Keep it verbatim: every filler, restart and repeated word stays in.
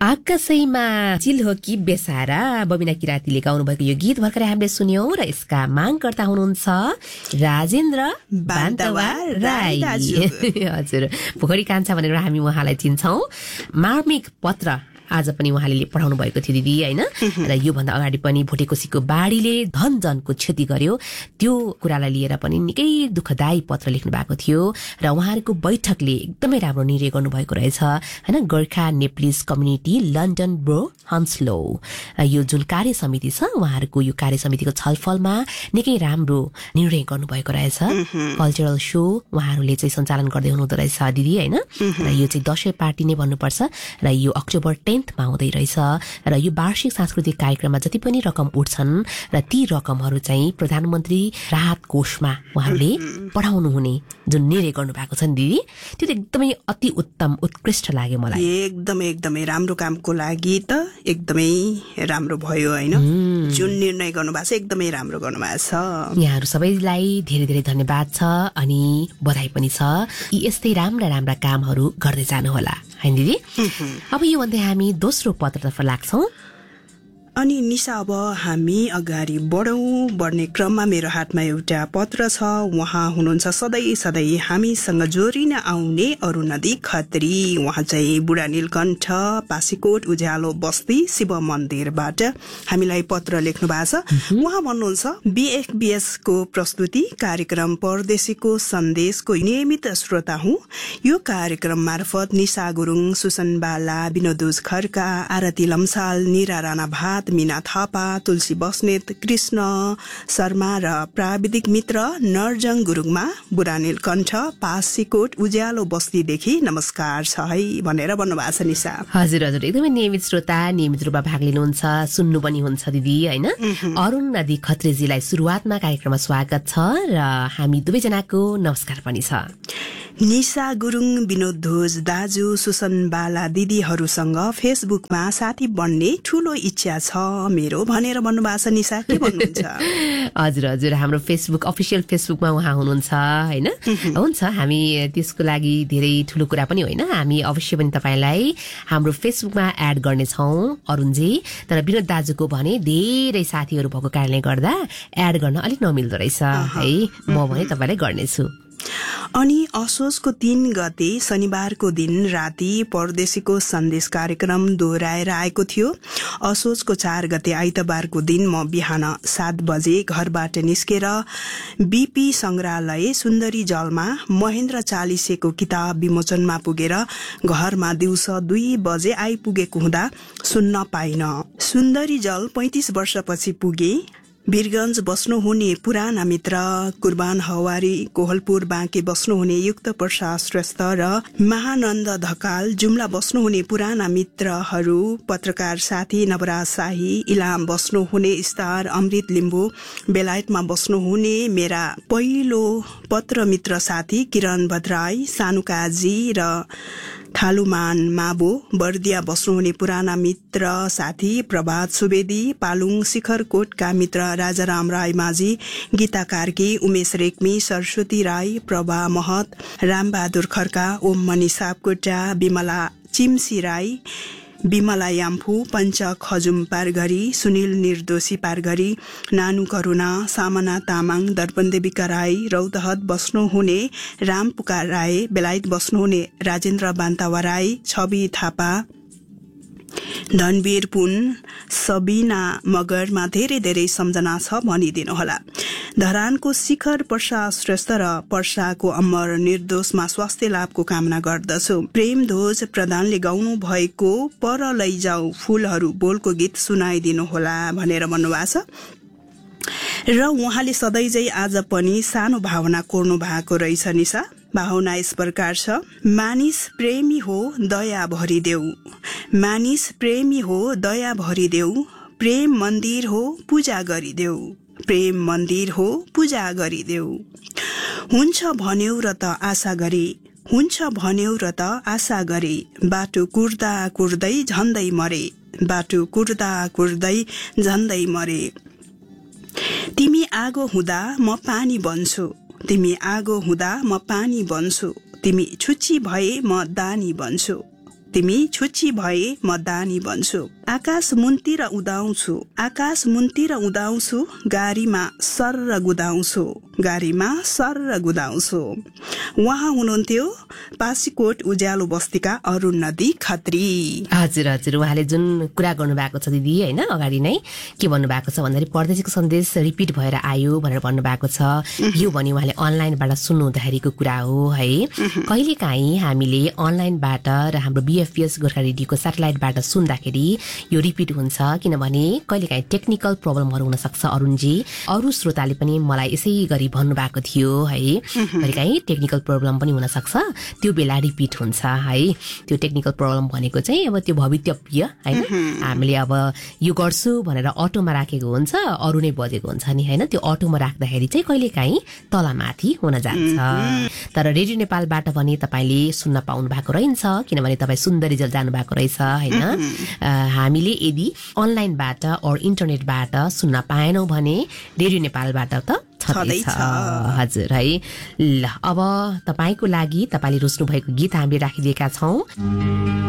आकाशैमा चिल हो कि बेसारा बबिना किरातीले गाउनु भएको यो गीत भर्खरै हामीले सुन्यौं र यसका मागकर्ता हुनुहुन्छ राजेन्द्र बान्तवा राई। हजुर, पोखरी कान्छा भनेर हामी उहाँलाई चिन्छौं। मार्मिक पत्र आज पनि उहाँले पठाउनु भएको थियो दिदी, हैन? र योभन्दा अगाडि पनि भोटेकोसीको बाढीले धन जनको क्षति गर्यो, त्यो कुरालाई लिएर पनि निकै दुःखदायी पत्र लेख्नु भएको थियो र उहाँहरूको बैठकले एकदमै राम्रो निर्णय गर्नुभएको रहेछ, हैन? Gorkha Nepalese community London bro हन्सलो, यो जुन कार्य समिति छ उहाँहरूको यो कार्य समितिको छलफलमा निकै राम्रो निर्णय गर्नुभएको रहेछ। कल्चरल सो उहाँहरूले चाहिँ सञ्चालन गर्दै हुनुहुँदो रहेछ दिदी, हैन? र यो चाहिँ दशैं पार्टी नै भन्नुपर्छ र यो अक्टोबर टेन मा हुँदै रहेछ र यो वार्षिक सांस्कृतिक कार्यक्रममा जति पनि रकम उठ्छन् र ती रकमहरू चाहिँ प्रधानमन्त्री राहत कोषमा उहाँहरूले पठाउनु हुने जुन निर्णय गर्नु भएको छ नि दिदी, त्यो एकदमै अति उत्तम उत्कृष्ट लाग्यो मलाई। एकदमै एकदमै राम्रो कामको लागि त एकदमै राम्रो भयो, हैन? जुन निर्णय गर्नु भएको छ एकदमै राम्रो गर्नु भएको छ। यहाँहरू सबैलाई धेरै धेरै धन्यवाद छ अनि बधाई पनि छ। यी यस्तै राम्रा राम्रा कामहरू गर्दै जानु होला, हैन दिदी? अब यो भन्दै हामी दोस्रो पत्रतर्फ लाग्छौं। अनि निशा, अब हामी अगाडि बढौं। बढ्ने क्रममा मेरो हातमा एउटा पत्र छ। उहाँ हुनुहुन्छ सधैँ सधैँ हामीसँग जोडिन आउने अरू नदी खत्री। उहाँ चाहिँ बुढा नीलकण्ठ पासीकोट उज्यालो बस्ती शिव मन्दिरबाट हामीलाई पत्र लेख्नु भएको छ। उहाँ भन्नुहुन्छ बीएफबीएस को प्रस्तुति कार्यक्रम परदेशीको सन्देशको नियमित श्रोता हुँ। यो कार्यक्रम मार्फत निशा गुरुङ, सुसन बाला, विनोद खड्का, आरती लम्साल, निरा राणा भात, मीना थापा, तुलसी बस्नेत, कृष्ण शर्मा र प्राविधिक मित्र नरजङ गुरुङमा बुढा नीलकण्ठ पासीकोट उज्यालो बस्तीदेखि नमस्कार छ है भनेर भन्नुभएको छ निशा। हजुर हजुर, एकदमै नियमित श्रोता, नियमित रूपमा भाग लिनुहुन्छ, सुन्नु पनि हुन्छ दिदी, हैन? अरुण नदी खत्रीजीलाई सुरुवातमा कार्यक्रममा स्वागत छ र हामी दुवैजनाको नमस्कार पनि छ। निशा गुरुङ, विनोद ध्वज दाजु, सुसन बाला दिदीहरूसँग फेसबुकमा साथी बन्ने ठूलो इच्छा छ मेरो भनेर भन्नुभएको छ निशा। के भन्नुहुन्छ? हजुर हजुर, हाम्रो फेसबुक अफिसियल फेसबुकमा उहाँ हुनुहुन्छ, हैन? हुन्छ, हामी त्यसको लागि धेरै ठूलो कुरा पनि होइन, हामी अवश्य पनि तपाईलाई हाम्रो फेसबुकमा एड गर्नेछौँ अरुणजी। तर विनोद दाजुको भने धेरै साथीहरू भएको कारणले गर्दा एड गर्न अलिक नमिल्दो रहेछ है, म भने तपाईलाई गर्नेछु। अनि असोजको तीन गते शनिबारको दिन राति परदेशीको सन्देश कार्यक्रम दोहोऱ्याएर आएको थियो। असोजको चार गते आइतबारको दिन म बिहान सात बजे घरबाट निस्केर बीपी संग्रहालय सुन्दरी जलमा महेन्द्र चालिसेको किताब विमोचनमा पुगेर घरमा दिउँसो दुई बजे आइपुगेको हुँदा सुन्न पाइन। सुन्दरी जल पैंतीस वर्षपछि पुगे। वीरगंज बस्नुहुने पुराना मित्र कुर्बान हवारी, कोहलपुर बाँके बस्नुहुने युक्त प्रसाद श्रेष्ठ र महानन्द ढकाल, जुम्ला बस्नुहुने पुराना मित्रहरू पत्रकार साथी नवराज शाही, इलाम बस्नुहुने स्टार अमृत लिम्बू, बेलायतमा बस्नुहुने मेरा पहिलो पत्र मित्र साथी किरण भद्राई, सानुकाजी र थालुमान माबो, बर्दिया बस्नुहुने पुराना मित्र साथी प्रभात सुवेदी, पालुङ शिखरकोटका मित्र राजाराम राई माझी, गीता कार्की, उमेश रेग्मी, सरस्वती राई, प्रभा महत, रामबहादुर खड्का, ओम मणि सापकोटा, विमला चिम्सी राई, विमला याम्फू, पञ्च खजुम पारगरी, सुनिल निर्दोषी पारगरी, नानु करुणा, सामना तामाङ, दर्पणदेविका राई, रौतहट बस्नुहुने राम पुकार राई, बेलायत बस्नुहुने राजेन्द्र बान्तवा राई, छवि थापा, धनवीर पुन, सबिना मगरमा धेरै धेरै सम्झना छ भनिदिनुहोला। धरानको शिखर प्रसाद श्रेष्ठ र पर्साको अमर निर्दोषमा स्वास्थ्य लाभको कामना गर्दछु। प्रेम ध्वज प्रधानले गाउनु भएको पर लैजाऊ फूलहरू बोलको गीत सुनाइदिनुहोला भनेर भन्नुभएको छ। र उहाँले सधैँझै आज पनि सानो भावना कोर्नु भएको रहेछ निशा। भावना यस प्रकार छ। मानिस प्रेमी हो दया भरिदेऊ, मानिस प्रेमी हो दया भरिदेऊ, प्रेम मन्दिर हो पूजा गरिदेऊ, प्रेम मन्दिर हो पूजा गरिदेऊ। हुन्छ भन्यौ र त आशा गरे, हुन्छ भन्यौ र त आशा गरे, बाटो कुर्दा कुर्दै झन्दै मरे, बाटो कुर्दा कुर्दै झन्दै मरे। तिमी आगो हुँदा म पानी बन्छु, तिमी आगो हुँदा म पानी बन्छु, तिमी छुच्ची भए म दानी बन्छु, तिमी छुच्ची भए म दानी बन्छु आकाश मुन्तिर उदाउँछु आकाश मुन्तिर उदाउँछु गाडीमा सर्र गुदाउँछु गाडीमा सर्र गुदाउँछु। उहाँ हुनुहुन्थ्यो पासीकोट उज्यालो बस्तीका अरुण नदी खत्री। हजुर हजुर उहाँले जुन कुरा गर्नु भएको छ दिदी हैन अगाडि नै के भन्नु भएको छ भन्दाखेरि परदेशीको सन्देश रिपिट भएर आयो भनेर भन्नु भएको छ। यो भने उहाँले अनलाइनबाट सुन्नु हुँदाखेरिको कुरा हो है। कहिलेकाहीँ हामीले अनलाइनबाट र हाम्रो बीएफपीएस गोर्खा रेडियोको स्याटेलाइटबाट सुन्दाखेरि यो रिपिट हुन्छ किनभने कहिलेकाहीँ टेक्निकल प्रब्लमहरू हुन सक्छ। अरुणजी अरू श्रोताले पनि मलाई यसै गरी भन्नु भएको थियो है कहिलेकाहीँ टेक्निकल प्रब्लम पनि हुन सक्छ त्यो बेला रिपिट हुन्छ है। त्यो टेक्निकल प्रब्लम भनेको चाहिँ अब त्यो भवितव्य हैन हामीले अब यो गर्छु भनेर अटोमा राखेको हुन्छ अरू नै बजेको हुन्छ नि हैन त्यो अटोमा राख्दाखेरि चाहिँ कहिलेकाहीँ तलमाथि हुन जान्छ। तर रेडियो नेपालबाट पनि तपाईले सुन्न पाउनु भएको रहन्छ किनभने तपाईँ सुन्दरीजल जानु भएको रहेछ हैन। हामीले यदि अनलाइनबाट अर इन्टरनेटबाट सुन्न पाएनौँ भने रेडियो नेपालबाट त छँदैछ। हजुर है। ल अब तपाईको लागि तपाईले रोज्नु भएको गीत हामीले राखिदिएका छौं।